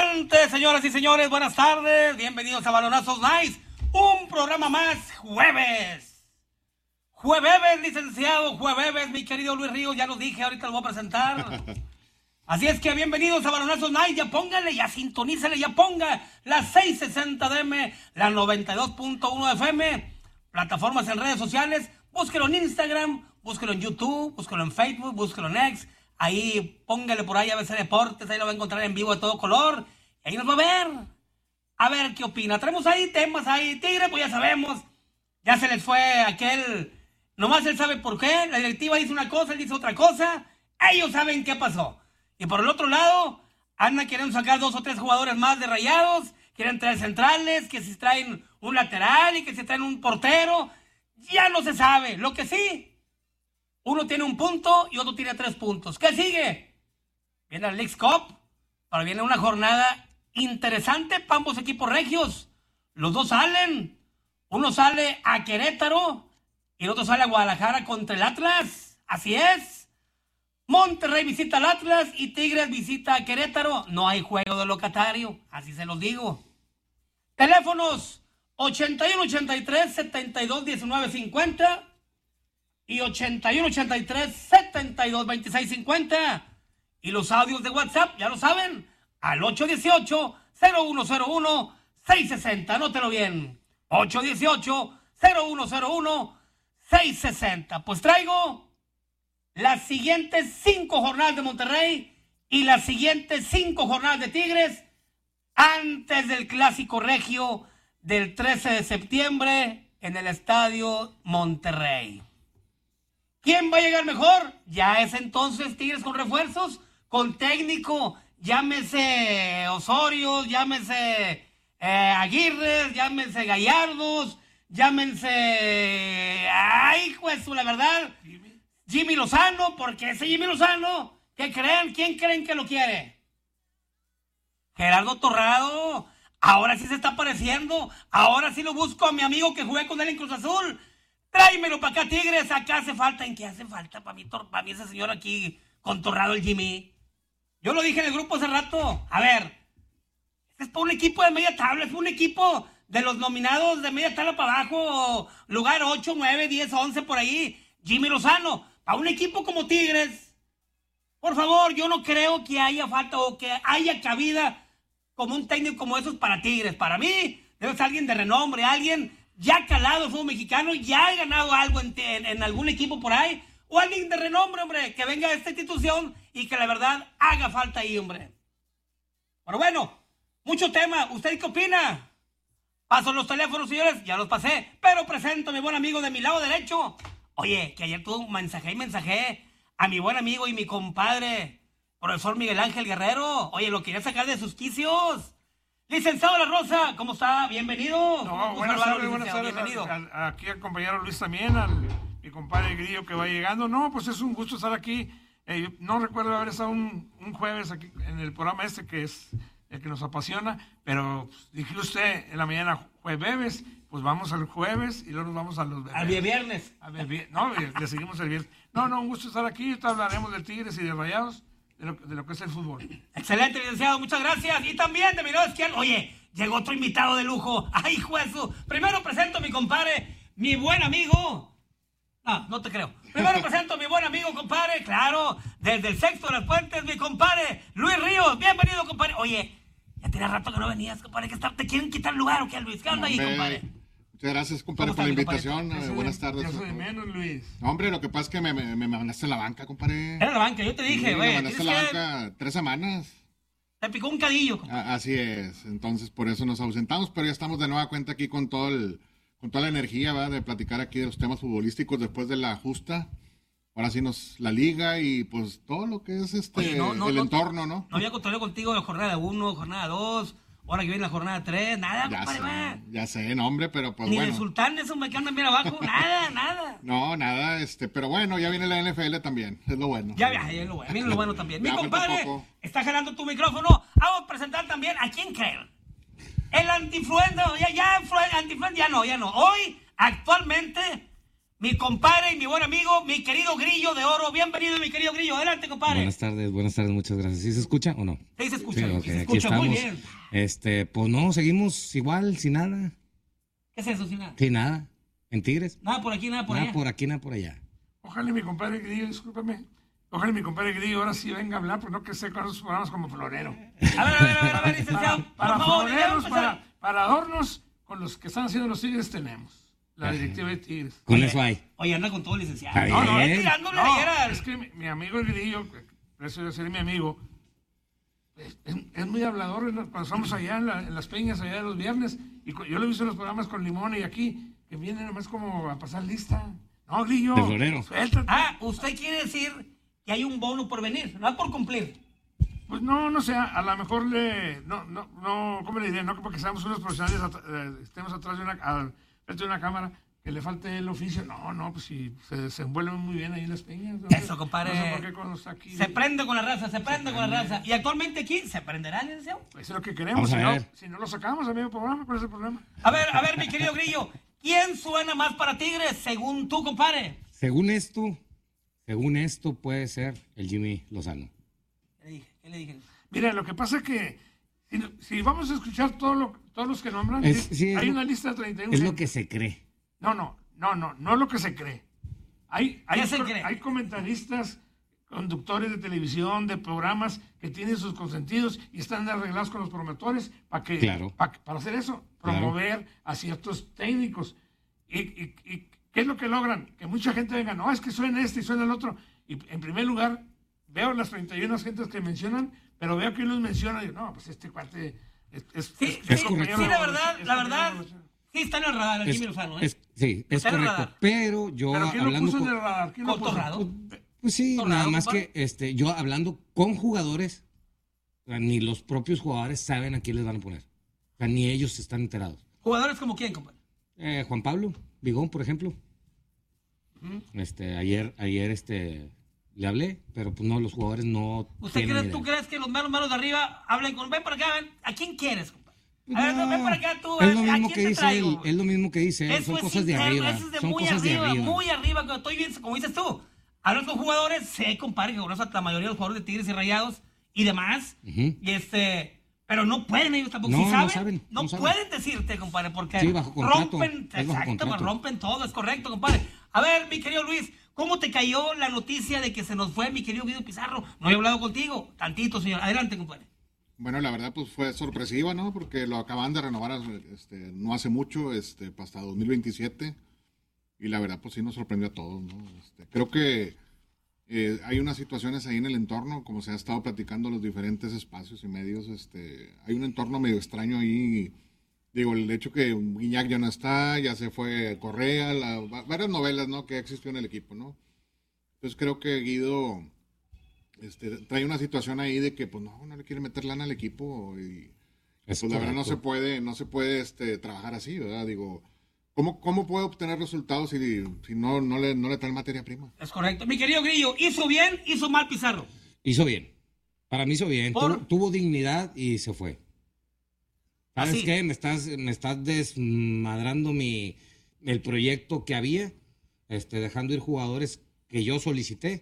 Adelante, señoras y señores, buenas tardes. Bienvenidos a Balonazos Nice, un programa más jueves. Jueves, licenciado, jueves, mi querido Luis Ríos, ya lo dije, ahorita lo voy a presentar. Así es que bienvenidos a Balonazos Nice, ya póngale, ya sintonícele, ya ponga la 660 DM, la 92.1 FM, plataformas en redes sociales, búsquelo en Instagram, búsquelo en YouTube, búsquelo en Facebook, búsquelo en X. Ahí, póngale por ahí ABC Deportes, ahí lo va a encontrar en vivo de todo color. Y ahí nos va a ver. A ver qué opina. Tenemos ahí temas ahí. Tigre, pues ya sabemos. Ya se les fue aquel. Nomás él sabe por qué. La directiva dice una cosa, él dice otra cosa. Ellos saben qué pasó. Y por el otro lado, andan queriendo sacar 2 o 3 jugadores más de Rayados. Quieren traer centrales, que si traen un lateral y que si traen un portero. Ya no se sabe. Lo que sí, uno tiene 1 punto y otro tiene 3 puntos. ¿Qué sigue? Viene el Leagues Cup. Ahora viene una jornada interesante para ambos equipos regios. Los dos salen. Uno sale a Querétaro y el otro sale a Guadalajara contra el Atlas. Así es. Monterrey visita al Atlas y Tigres visita a Querétaro. No hay juego de locatario. Así se los digo. Teléfonos 8183-721950 y 8183-722650. Y los audios de WhatsApp, ya lo saben, al 818-0101-660. Anótelo bien. 818-0101-660. Pues traigo las siguientes 5 jornadas de Monterrey y las siguientes 5 jornadas de Tigres antes del Clásico Regio del 13 de septiembre en el Estadio Monterrey. ¿Quién va a llegar mejor? Ya es entonces Tigres con refuerzos, con técnico, llámese Osorio, llámese Aguirre, llámese Gallardos, llámense, ay, pues la verdad, Jimmy Lozano, porque ese Jimmy Lozano, ¿qué creen? ¿Quién creen que lo quiere? Gerardo Torrado, ahora sí se está apareciendo, ahora sí lo busco a mi amigo que jugué con él en Cruz Azul. Tráemelo para acá, Tigres. Acá hace falta. ¿En qué hace falta? Para mí ese señor aquí con Torrado, el Jimmy. Yo lo dije en el grupo hace rato. A ver, este es para un equipo de media tabla. Es un equipo de los nominados de media tabla para abajo. Lugar 8, 9, 10, 11 por ahí. Jimmy Lozano. Para un equipo como Tigres. Por favor, yo no creo que haya falta o que haya cabida como un técnico como esos para Tigres. Para mí, debe ser alguien de renombre, alguien ya calado el fútbol mexicano, ya ha ganado algo en algún equipo por ahí, o alguien de renombre, hombre, que venga a esta institución y que la verdad haga falta ahí, hombre. Pero bueno, mucho tema. ¿Usted qué opina? Paso los teléfonos, señores, ya los pasé, pero presento a mi buen amigo de mi lado derecho. Oye, que ayer tuve un mensaje a mi buen amigo y mi compadre, profesor Miguel Ángel Guerrero. Oye, lo quería sacar de sus quicios. Licenciado La Rosa, ¿cómo está? Bienvenido. No, buenas tardes. Bienvenido. Aquí al compañero Luis también, mi compadre Grillo que va llegando. No, pues es un gusto estar aquí. No recuerdo haber estado un jueves aquí en el programa que es el que nos apasiona, pero pues, dije usted en la mañana jueves, pues vamos al jueves y luego nos vamos a los bebés. Al viernes. No, le seguimos el viernes. No, un gusto estar aquí. Ahorita hablaremos de Tigres y de Rayados. De lo que es el fútbol. Excelente, licenciado, muchas gracias. Y también de mi lado izquierdo, oye, llegó otro invitado de lujo. ¡Ay, juezo! Primero presento a mi compadre, mi buen amigo. No te creo. Primero presento a mi buen amigo, compadre, claro, desde el Sexto de las Puentes, mi compadre, Luis Ríos. Bienvenido, compadre. Oye, ya tenía rato que no venías, compadre, ¿te quieren quitar el lugar o qué, Luis? ¿Qué onda ahí, compadre? Muchas gracias, compadre, por la invitación. Buenas tardes. Yo soy de menos, Luis. Hombre, lo que pasa es que me mandaste en la banca, compadre. Era la banca, yo te dije, güey. Me mandaste en la banca 3 semanas. Te picó un cadillo, compadre. Así es. Entonces, por eso nos ausentamos, pero ya estamos de nueva cuenta aquí con toda la energía, ¿verdad? De platicar aquí de los temas futbolísticos después de la justa. Ahora sí la liga y pues todo lo que es el entorno, ¿no? No había contado contigo de jornada 1, jornada 2... Ahora que viene la jornada 3, nada, compadre. Ya sé, no, hombre, pero pues ni bueno. Ni de Sultán, eso me quedan bien abajo, nada. No, nada, pero bueno, ya viene la NFL también, es lo bueno. Ya es lo bueno, viene lo bueno también. Mi compadre, está jalando tu micrófono. Vamos a presentar también, ¿a quién creen? El antifluenza, antifluenza, ya no. Hoy, actualmente, mi compadre y mi buen amigo, mi querido Grillo de Oro. Bienvenido, mi querido Grillo. Adelante, compadre. Buenas tardes, muchas gracias. ¿Sí se escucha o no? Sí, se escucha. Sí, okay, sí, se escucha muy bien. Pues no, seguimos igual, sin nada. ¿Qué es eso, sin nada? Sin nada. ¿En Tigres? Nada por aquí, nada por allá. Nada por aquí, nada por allá. Ojalá mi compadre Grillo, discúlpame. Ojalá mi compadre Grillo ahora sí venga a hablar, pero no que sé con esos programas como florero. A ver, licenciado. Para por favor, floreros, empezar. para adornos, con los que están haciendo los Tigres tenemos. La directiva de Tigres. Con eso hay. Oye, anda con todo, licenciado. Está No, bien. tirándole No, ayer al- es que mi amigo el Grillo, eso de ser mi amigo, es muy hablador. Cuando estamos allá en las peñas, allá de los viernes, y yo lo he visto en los programas con Limón y aquí, que viene nomás como a pasar lista. No, Grillo. De florero. Suéltate. Usted quiere decir que hay un bono por venir, no es por cumplir. Pues no sé, a lo mejor ¿cómo le diré? No porque seamos unos profesionales, estemos atrás frente de una cámara, que le falte el oficio. No, pues si se envuelven muy bien ahí en las peñas. ¿No? Eso, compadre. No sé por qué con los aquí. Se prende con la raza, se prende con la raza. Y actualmente aquí se prenderá, licenciado. Pues eso es lo que queremos, Vamos a ver. si no lo sacamos a medio programa, ¿cuál es el problema? A ver, mi querido Grillo, ¿quién suena más para Tigres según tú, compadre? Según esto puede ser el Jimmy Lozano. ¿Qué le dije? Mira, lo que pasa es que si vamos a escuchar todos los que nombran, hay una lista de 31. Es lo que se cree. No es lo que se cree. ¿Qué se cree? Hay comentaristas, conductores de televisión, de programas que tienen sus consentidos y están arreglados con los promotores Claro. para hacer eso, promover a ciertos técnicos. ¿Y qué es lo que logran? Que mucha gente venga, no, es que suena este y suena el otro. Y en primer lugar, veo las 31 gentes que mencionan, pero veo que unos mencionan y digo, no, pues este cuate es correcto. Sí, la verdad, sí está en el radar el Jimmy Lozano, ¿eh? Sí, es Está en el correcto. radar. Pero yo ¿Pero quién lo hablando puso en el radar? ¿Quién lo puso? Cotorrado. Pues sí, Tornado, nada más compadre. que yo hablando con jugadores, o sea, ni los propios jugadores saben a quién les van a poner. O sea, ni ellos están enterados. ¿Jugadores como quién, compadre? Juan Pablo Vigón, por ejemplo. Ayer le hablé, pero pues no, los jugadores no tienen ¿Tú idea. crees que los malos de arriba hablen con, ven para acá, ven? ¿A quién quieres, compadre? A ver, No, ven para acá tú, es lo ¿a mismo quién que te dice traigo? él, es lo mismo que dice él, Eso son es cosas de interno, arriba, eso es de son muy cosas de arriba, arriba. muy arriba, cuando estoy bien, como dices tú. Hablas con jugadores, sé, compadre, que conoces a la mayoría de los jugadores de Tigres y Rayados y demás, Ujú. pero no pueden ellos tampoco, No, si no saben, saben, no no saben. pueden decirte, compadre, porque Sí, bajo contrato, rompen, es bajo exacto, contrato. rompen todo, es correcto, compadre. A ver, mi querido Luis, ¿cómo te cayó la noticia de que se nos fue mi querido Guido Pizarro? No he hablado contigo, tantito, señor, adelante, compadre. Bueno, la verdad pues fue sorpresiva, ¿no? Porque lo acaban de renovar no hace mucho, hasta 2027. Y la verdad pues sí nos sorprendió a todos, ¿no? Creo que hay unas situaciones ahí en el entorno, como se ha estado platicando en los diferentes espacios y medios, hay un entorno medio extraño ahí. Digo, el hecho que Guiñac ya no está, ya se fue Correa, varias novelas, ¿no? Que existió en el equipo, ¿no? Entonces creo que Guido trae una situación ahí de que pues no le quiere meter lana al equipo y Es pues la verdad correcto. no se puede trabajar así, ¿verdad? Digo, ¿cómo puede obtener resultados si no le trae materia prima? Es correcto. Mi querido Grillo, ¿hizo bien, hizo mal Pizarro? Hizo bien. Para mí hizo bien. Tuvo dignidad y se fue. ¿Sabes Así. qué? Me estás desmadrando el proyecto que había, dejando ir jugadores que yo solicité.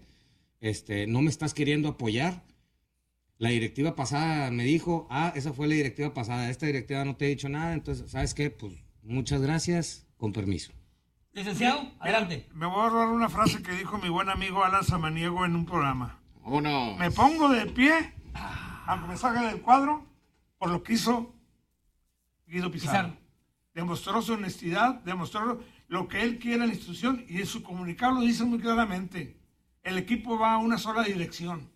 No me estás queriendo apoyar. La directiva pasada me dijo, esa fue la directiva pasada, esta directiva no te ha dicho nada, entonces, ¿sabes qué? Pues muchas gracias, con permiso. Licenciado, adelante. Me voy a robar una frase que dijo mi buen amigo Alan Samaniego en un programa. ¡Vámonos! Me pongo de pie, aunque me salga del cuadro, por lo que hizo Guido Pizarro. Demostró su honestidad, demostró lo que él quiere en la institución y en su comunicado lo dice muy claramente. El equipo va a una sola dirección,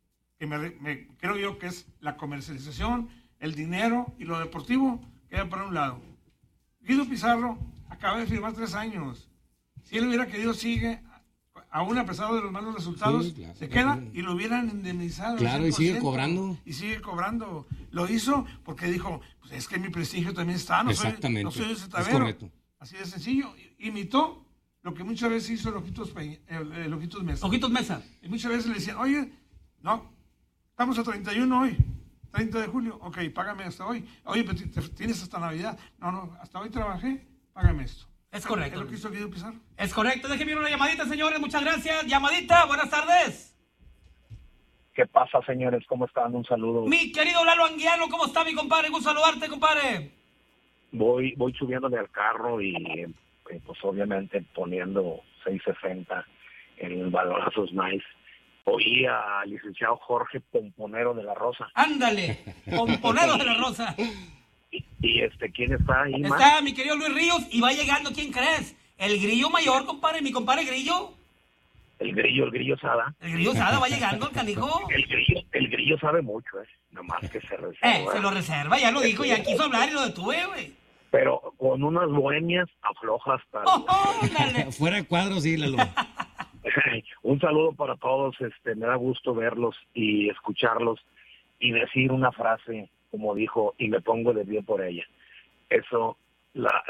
que creo yo que es la comercialización, el dinero y lo deportivo queda para un lado. Guido Pizarro acaba de firmar 3 años. Si él hubiera querido, sigue, aún a pesar de los malos resultados, Sí, claro, se queda claro. y lo hubieran indemnizado. Claro, y sigue 100%. cobrando. Y sigue cobrando. Lo hizo porque dijo, pues es que mi prestigio también está, no Exactamente, soy ese es tabero. correcto. Así de sencillo. Imitó lo que muchas veces hizo el Ojitos Mesa. Ojitos Mesa. Y muchas veces le decían, oye, no, estamos a 31 hoy, 30 de julio, ok, págame hasta hoy. Oye, pero tienes hasta Navidad. No, hasta hoy trabajé, págame esto. Es correcto. ¿Es lo que hizo Guido Pizarro? Es correcto. Déjenme una llamadita, señores. Muchas gracias. Llamadita, buenas tardes. ¿Qué pasa, señores? ¿Cómo están? Un saludo. Mi querido Lalo Anguiano, ¿cómo está, mi compadre? Gusto saludarte, compadre. Voy subiéndole al carro y pues obviamente poniendo 660 en el balonazos nice. Oí al licenciado Jorge Pomponero de la Rosa. Ándale, Pomponero de la Rosa. Y ¿quién está ahí más? Está mi querido Luis Ríos y va llegando, ¿quién crees? El Grillo Mayor, compadre, mi compadre Grillo. El Grillo Sada. El Grillo Sada va llegando, el canijo. El Grillo sabe mucho, nomás que se reserva. Se lo reserva, ya lo dijo, ya quiso hablar y lo detuve, güey. Pero con unas bohemias afloja hasta... Dale. Fuera de cuadro, sí, Lalo. Un saludo para todos, me da gusto verlos y escucharlos y decir una frase, como dijo, y me pongo de pie por ella. Eso la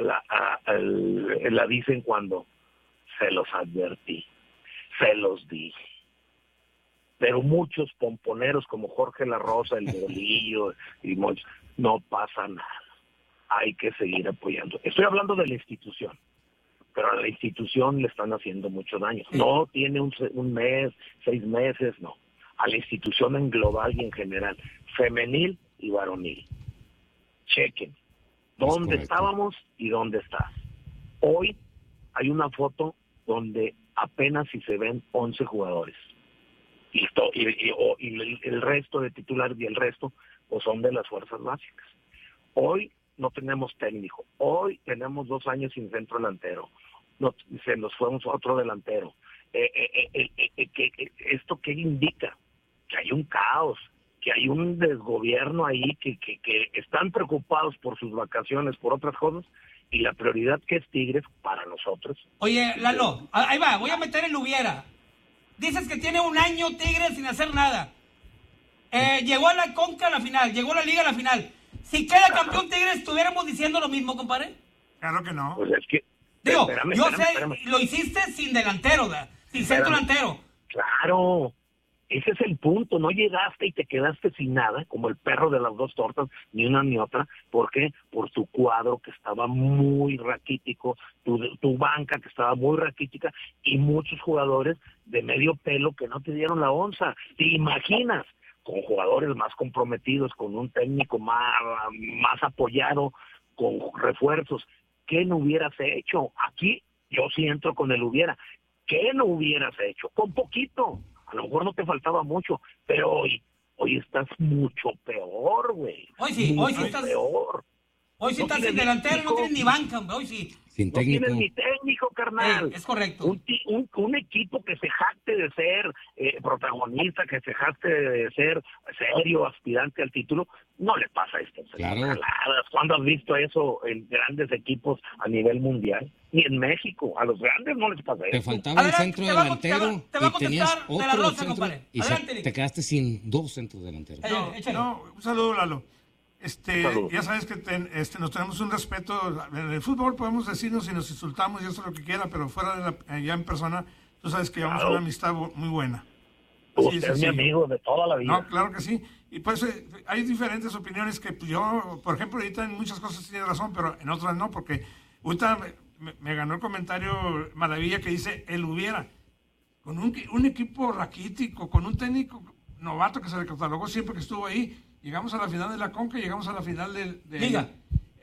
dicen cuando se los advertí, se los dije. Pero muchos pomponeros como Jorge La Rosa, el Bolillo y muchos, no pasa nada. Hay que seguir apoyando. Estoy hablando de la institución, pero a la institución le están haciendo mucho daño. No tiene un mes, 6 meses, no. A la institución en global y en general, femenil y varonil. Chequen dónde estábamos y dónde estás. Hoy hay una foto donde apenas si se ven 11 jugadores. Y el resto de titulares y el resto pues son de las fuerzas básicas. Hoy no tenemos técnico. Hoy tenemos 2 años sin centro delantero. Se nos fue otro delantero. ¿Esto qué indica? Que hay un caos, que hay un desgobierno ahí, que están preocupados por sus vacaciones, por otras cosas, y la prioridad que es Tigres para nosotros. Oye, Lalo, ahí va, voy a meter el hubiera. Dices que tiene 1 año Tigres sin hacer nada. Llegó a la Conca a la final, llegó a la Liga a la final. Si queda campeón Tigres, ¿estuviéramos diciendo lo mismo, compadre? Claro que no. Pues es que... Digo, espérame. Lo hiciste sin delantero, sin centro delantero. Claro, ese es el punto. No llegaste y te quedaste sin nada, como el perro de las 2 tortas, ni una ni otra. ¿Por qué? Por tu cuadro que estaba muy raquítico, tu banca que estaba muy raquítica y muchos jugadores de medio pelo que no te dieron la onza. ¿Te imaginas? Con jugadores más comprometidos, con un técnico más apoyado, con refuerzos. ¿Qué no hubieras hecho? Aquí yo sí entro con el hubiera. ¿Qué no hubieras hecho? Con poquito. A lo mejor no te faltaba mucho, pero hoy estás mucho peor, güey. Hoy sí estás peor. Hoy sí estás sin delantero, no tienes ni banca, hoy sí. Sin técnico. No tienes ni técnico, carnal. Es correcto. Un equipo que se jacte de ser protagonista, que se jacte de ser serio, aspirante al título, no le pasa esto. Claro. ¿Cuándo has visto eso en grandes equipos a nivel mundial? Ni en México. A los grandes no les pasa eso. Te faltaba el centro delantero y tenías de la Rosa, compadre. Y te quedaste sin 2 centros delanteros. No, un saludo, Lalo. Ya sabes que nos tenemos un respeto. En el fútbol podemos decirnos y nos insultamos y eso lo que quiera, pero fuera ya en persona, tú sabes que llevamos una amistad muy buena. Usted es mi amigo de toda la vida. No, claro que sí. Y pues hay diferentes opiniones que yo, por ejemplo, ahorita en muchas cosas tiene razón, pero en otras no, porque ahorita me ganó el comentario Maravilla que dice, él hubiera, con un equipo raquítico, con un técnico novato que se le catalogó siempre que estuvo ahí, llegamos a la final de la Conca y llegamos a la final de Liga.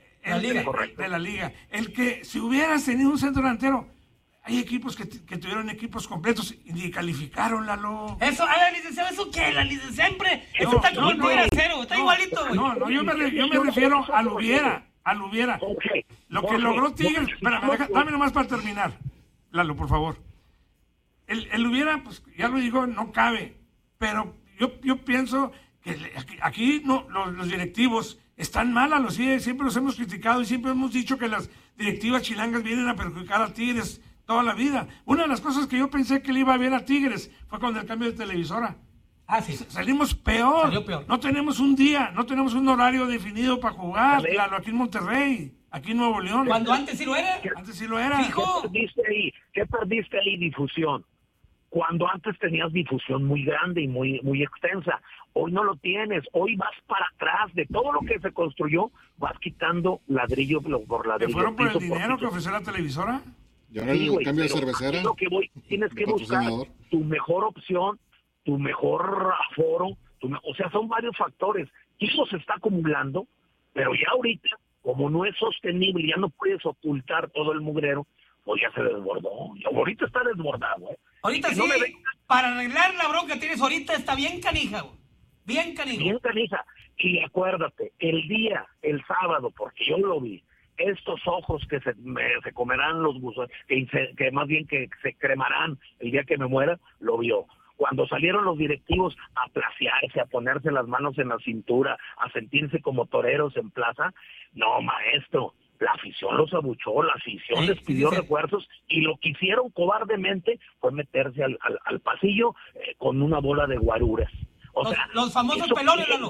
De la Liga. El que si hubieras tenido un centro delantero, hay equipos que tuvieron equipos completos y ni calificaron, Lalo. Eso, a ver, licenciado, ¿eso qué? La licenciada siempre, eso está como el hubiera cero, está igualito, güey. No, yo me refiero al hubiera. Okay. Lo que logró Tigres, espérame, dame nomás para terminar, Lalo, por favor. El hubiera, pues ya lo digo, no cabe, pero yo pienso que aquí no, los directivos están mal, siempre los hemos criticado y siempre hemos dicho que las directivas chilangas vienen a perjudicar a Tigres toda la vida. Una de las cosas que yo pensé que le iba a ver a Tigres fue con el cambio de televisora. Sí. Salimos peor. Salió peor. No tenemos un día, no tenemos un horario definido para jugar, Lalo, aquí en Monterrey, aquí en Nuevo León. Cuando antes sí lo era. Antes sí lo era. Fijo. ¿Qué perdiste ahí? Difusión. cuando antes tenías difusión muy grande y muy extensa. Hoy no lo tienes, hoy vas para atrás de todo lo que se construyó, vas quitando ladrillo por ladrillo. ¿Te fueron por el dinero que ofreció la televisora? Y ahora el cambio de cervecera. Lo que voy, tienes que buscar tu mejor opción, tu mejor aforo, o sea, son varios factores. Y eso se está acumulando, pero ya ahorita, como no es sostenible, ya no puedes ocultar todo el mugrero, pues ya se desbordó. Y ahorita está desbordado. Ahorita sí, para arreglar la bronca que tienes ahorita está bien canija, güey. Bien canija. Bien canija. Y acuérdate, el sábado, porque yo lo vi, estos ojos que se comerán los gusanos, que más bien que se cremarán el día que me muera, lo vio. Cuando salieron los directivos a placearse, a ponerse las manos en la cintura, a sentirse como toreros en plaza, no, maestro, la afición los abuchó, la afición les pidió refuerzos, y lo que hicieron cobardemente fue meterse al pasillo con una bola de guaruras. O sea, los famosos pelones, Lalo.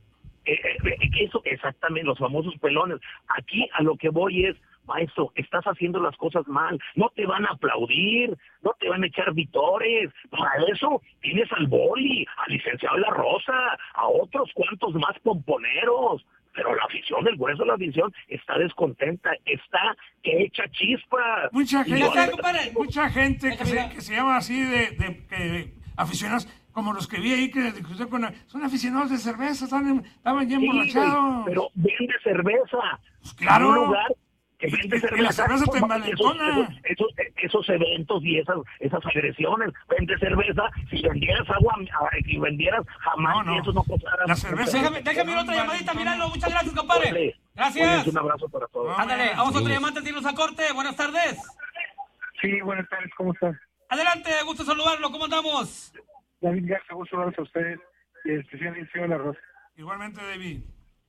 Eso, exactamente, los famosos pelones. Aquí a lo que voy es, maestro, estás haciendo las cosas mal, no te van a aplaudir, no te van a echar vitores, para eso tienes al Boli, al licenciado La Rosa, a otros cuantos más pomponeros, pero la afición, el grueso de la afición está descontenta, está que echa chispa. Mucha gente que se llama así de aficionados, como los que vi ahí que son aficionados de cerveza, estaban ya emborrachados. Pero vende cerveza. Pues claro. En un lugar que vende cerveza. Y la cerveza te envalentona. Esos eventos y esas agresiones. Vende cerveza. Si vendieras agua, si vendieras jamás, no. Eso no costara. La cerveza. Déjame otra llamadita, Miralo. Muchas gracias, compadre. Gracias. Un abrazo para todos. Ándale, vamos a otra llamada antes de irnos a corte. Buenas tardes. Sí, buenas tardes, ¿cómo están? Adelante, gusto saludarlo. ¿Cómo andamos? David Garza, gusto saludarlos a ustedes y el especialista de La Rosa. Igualmente, David.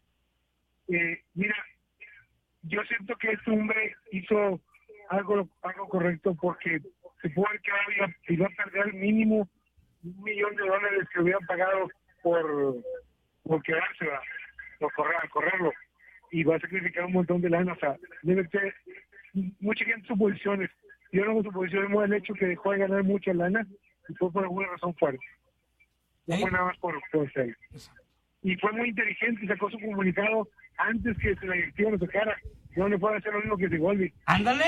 Mira, yo siento que este hombre hizo algo correcto, porque se pudo haber quedado y iba a perder al mínimo $1 millón que hubieran pagado por quedarse, por correrlo, y va a sacrificar un montón de lana. O sea, debe ser mucha gente en sus posiciones. Yo no, en su posición, hemos el hecho que dejó de ganar mucha lana y fue por alguna razón fuerte. No fue nada más por ser. Y fue muy inteligente, sacó su comunicado antes que la directiva lo sacara. No le puede hacer lo mismo que se Golby. Ándale.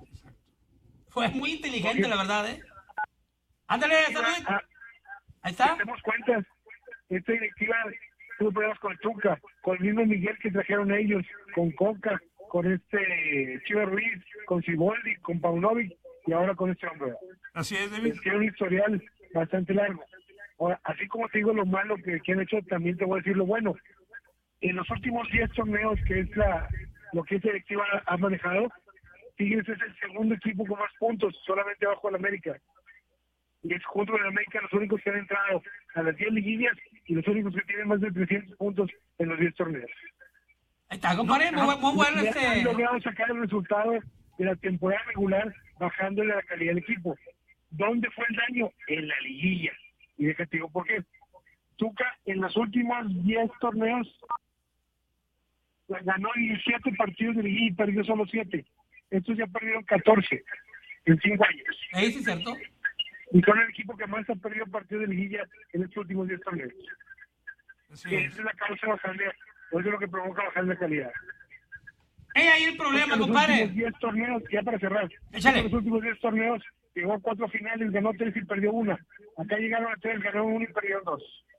Fue muy inteligente, porque, la verdad, Ándale, David. Ahí está. Hacemos cuentas. Esta directiva tuvo problemas con Tuca, con el mismo Miguel que trajeron ellos, con Coca, con Chivas Ruiz, con Siboldi, con Paunovic y ahora con este hombre. Así es, David. Tiene un historial bastante largo. Ahora, así como te digo lo malo que han hecho, también te voy a decir lo bueno. En los últimos 10 torneos, que es lo que esta directiva ha manejado, Tigres es el segundo equipo con más puntos, solamente abajo del América. Y es junto con el América los únicos que han entrado a las 10 liguillas y los únicos que tienen más de 300 puntos en los 10 torneos. Ahí está, compadre, muy bueno Han logrado sacar el resultado de la temporada regular, bajándole la calidad del equipo. ¿Dónde fue el daño? En la liguilla. Y déjate digo por qué. Tuca en los últimos 10 torneos ganó 17 partidos de liguilla y perdió solo 7. Estos ya perdieron 14 en 5 años. Sí, es cierto. Y son el equipo que más ha perdido partidos de liguilla en estos últimos 10 torneos. Sí. Esa es la causa bajarle, o eso es lo que provoca bajar la calidad. Ahí el problema, compadre. Los últimos 10 torneos, ya para cerrar. Échale. En los últimos 10 torneos llegó a 4 finales, ganó 3 y perdió 1. Acá llegaron a 3, ganó 1 y perdió 2.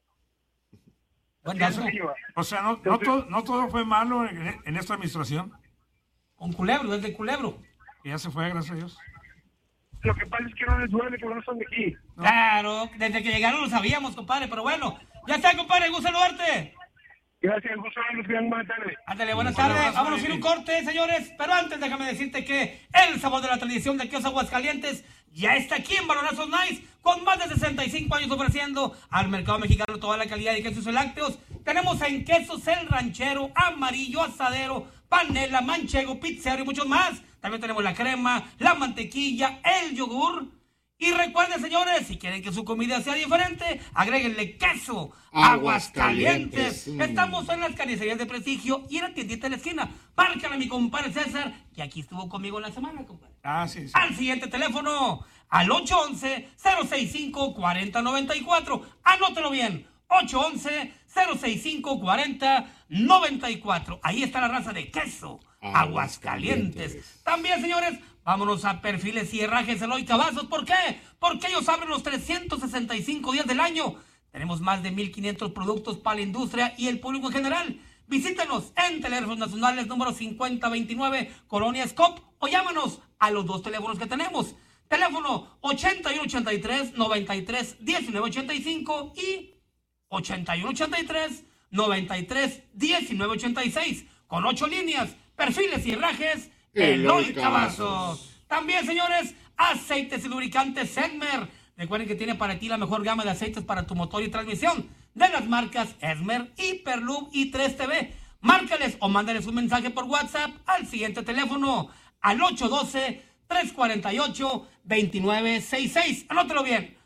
O sea, no todo fue malo en esta administración. Con Culebro, desde Culebro. Que ya se fue, gracias a Dios. Lo que pasa es que no les duele, que no son de aquí. ¿No? Claro, desde que llegaron lo sabíamos, compadre, pero bueno. Ya está, compadre, gusto saludarte. Gracias, gusto verlos, buenas tardes. Ándale, buenas tardes. Vámonos a ir un corte, señores. Pero antes, déjame decirte que el sabor de la tradición de Queso Aguascalientes ya está aquí en Balonazos Nice, con más de 65 años ofreciendo al mercado mexicano toda la calidad de quesos y lácteos. Tenemos en quesos el ranchero, amarillo, asadero, panela, manchego, pizzero y muchos más. También tenemos la crema, la mantequilla, el yogur Y recuerden, señores, si quieren que su comida sea diferente, agréguenle queso Aguascalientes. Estamos en las carnicerías de prestigio y en la tiendita de la esquina. Márcale a mi compadre César, que aquí estuvo conmigo en la semana, compadre. Sí. Al siguiente teléfono, al 811-065-4094. Anótelo bien, 811-065-4094. Ahí está la raza de queso Aguascalientes. También, señores, vámonos a Perfiles y Herrajes Eloy Cavazos. ¿Por qué? Porque ellos abren los 365 días del año. Tenemos más de 1,500 productos para la industria y el público en general. Visítanos en Teléfonos Nacionales número 5029, Colonia Scop, o llámanos a los 2 teléfonos que tenemos. Teléfono 8183-93-1985 y 8183-93-1986. Con 8 líneas, Perfiles y Herrajes Eloy Cavazos. También, señores, aceites y lubricantes Esmer. Recuerden que tiene para ti la mejor gama de aceites para tu motor y transmisión de las marcas Esmer, Hiperlube y 3TV. Márcales o mándales un mensaje por WhatsApp al siguiente teléfono, al 812-348-2966. Anótelo bien,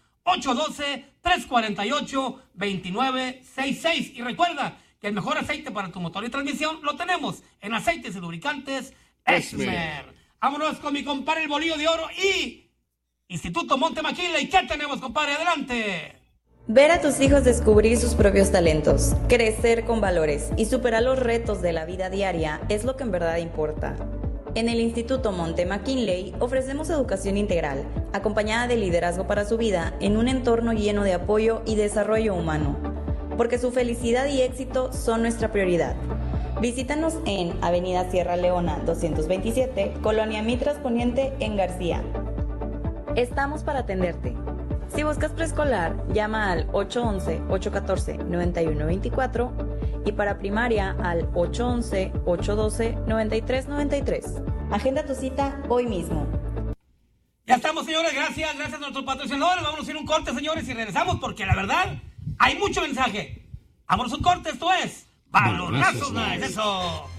812-348-2966. Y recuerda que el mejor aceite para tu motor y transmisión lo tenemos en aceites y lubricantes Esmer. Vámonos con mi compadre el Bolillo de Oro y Instituto Monte McKinley. ¿Qué tenemos, compadre? Adelante. Ver a tus hijos descubrir sus propios talentos, crecer con valores y superar los retos de la vida diaria es lo que en verdad importa. En el Instituto Monte McKinley ofrecemos educación integral, acompañada de liderazgo para su vida en un entorno lleno de apoyo y desarrollo humano, porque su felicidad y éxito son nuestra prioridad. Visítanos en Avenida Sierra Leona 227, Colonia Mitras Poniente, en García. Estamos para atenderte. Si buscas preescolar, llama al 811-814-9124 y para primaria al 811-812-9393. Agenda tu cita hoy mismo. Ya estamos, señores, gracias a nuestros patrocinadores. Vamos a hacer un corte, señores, y regresamos porque la verdad hay mucho mensaje. Vámonos a un corte, esto es Balonazos Nice. Eso.